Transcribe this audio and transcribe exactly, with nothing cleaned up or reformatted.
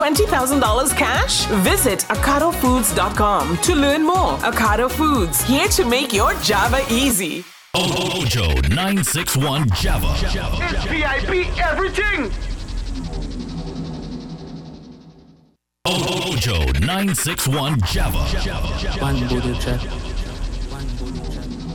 twenty thousand dollars cash? Visit Ocado Foods dot com to learn more. Ocado Foods, here to make your Java easy. Ojo nine six one Java. It's V I P everything. Ojo nine six one Java. One Buddha check.